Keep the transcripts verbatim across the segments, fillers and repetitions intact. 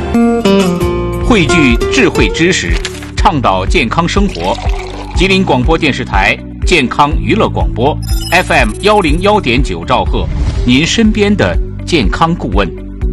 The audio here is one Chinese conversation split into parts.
汇聚智慧知识，倡导健康生活。吉林广播电视台健康娱乐广播 F M 幺零幺点九兆赫，您身边的健康顾问。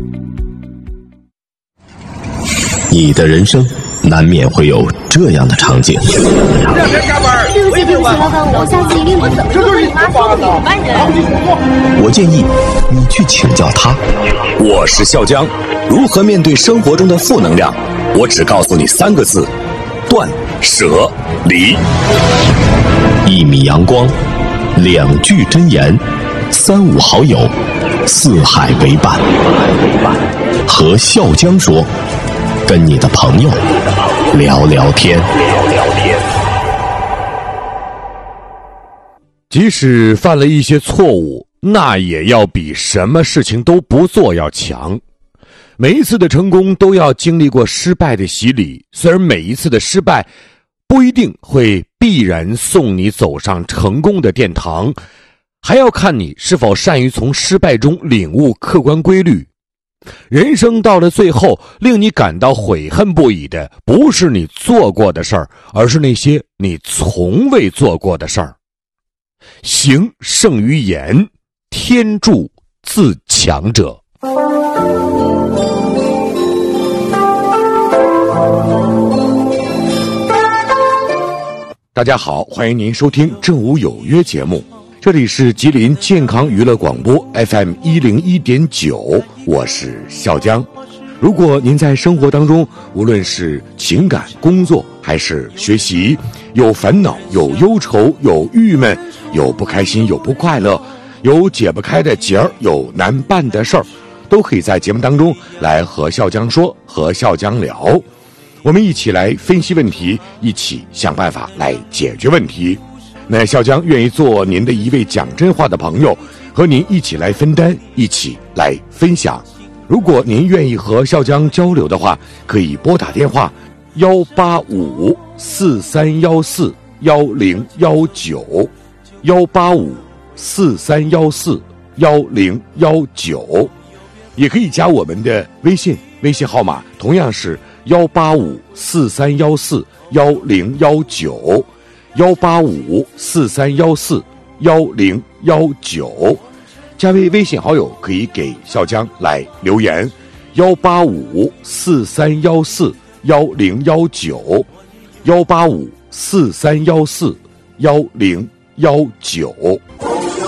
你的人生难免会有这样的场景。 对不起，对不起，老板，我下次一定不怎么说跟你妈说的。班人， 我建议你去请教他。我是笑江，如何面对生活中的负能量？我只告诉你三个字：断舍离。一米阳光，两句真言，三五好友，四海为伴。和笑江说，跟你的朋友聊聊天。聊聊天。 即使犯了一些错误，那也要比什么事情都不做要强。每一次的成功都要经历过失败的洗礼，虽然每一次的失败不一定会必然送你走上成功的殿堂，还要看你是否善于从失败中领悟客观规律。人生到了最后，令你感到悔恨不已的不是你做过的事儿，而是那些你从未做过的事儿。行胜于言，天助自强者。大家好，欢迎您收听正午有约节目，这里是吉林健康娱乐广播 F M 一零一点九，我是笑江。如果您在生活当中，无论是情感、工作还是学习，有烦恼、有忧愁、有郁闷，有不开心、有不快乐，有解不开的结儿，有难办的事儿，都可以在节目当中来和笑江说，和笑江聊。我们一起来分析问题，一起想办法来解决问题。那笑江愿意做您的一位讲真话的朋友，和您一起来分担，一起来分享。如果您愿意和笑江交流的话，可以拨打电话幺八五四三幺四幺零幺九，幺八五四三幺四幺零幺九，也可以加我们的微信，微信号码同样是幺八五四三幺四幺零幺九，幺八五四三幺四幺零幺九。加为微信好友可以给笑江来留言，幺八五四三幺四幺零幺九，幺八五四三幺四幺零幺九。